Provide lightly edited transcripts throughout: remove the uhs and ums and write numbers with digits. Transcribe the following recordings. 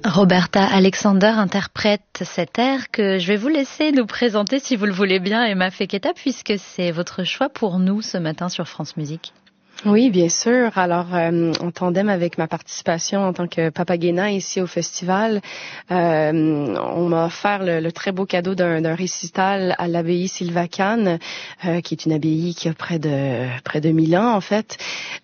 Roberta Alexander interprète cet air que je vais vous laisser nous présenter si vous le voulez bien, Emma Feketa, puisque c'est votre choix pour nous ce matin sur France Musique. Oui, bien sûr. Alors, en tandem avec ma participation en tant que papagena ici au festival, on m'a offert le très beau cadeau d'un récital à l'abbaye Sylvacane, qui est une abbaye qui a près de 1000 ans en fait.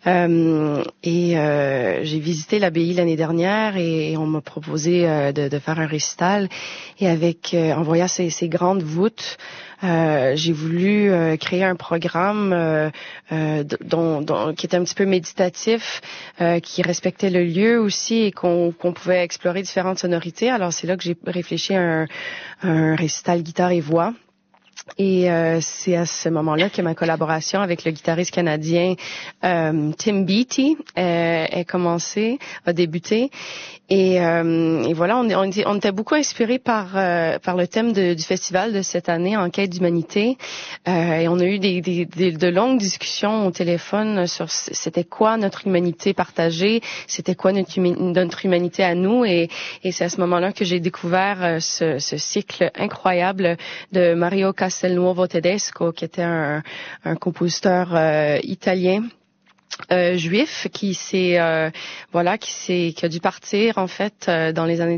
J'ai visité l'abbaye l'année dernière et on m'a proposé de faire un récital. Et en voyant ces grandes voûtes, j'ai voulu créer un programme qui était un petit peu méditatif, qui respectait le lieu aussi et qu'on pouvait explorer différentes sonorités. Alors c'est là que j'ai réfléchi à un récital guitare et voix. Et c'est à ce moment-là que ma collaboration avec le guitariste canadien Tim Beattie a débuté. Et voilà, on était beaucoup inspirés par le thème du festival de cette année, En quête d'humanité. Et on a eu de longues discussions au téléphone sur c'était quoi notre humanité partagée, c'était quoi notre humanité à nous. Et c'est à ce moment-là que j'ai découvert ce cycle incroyable de Mario Castelnuovo Tedesco, qui était un compositeur italien. Juif qui a dû partir en fait dans les années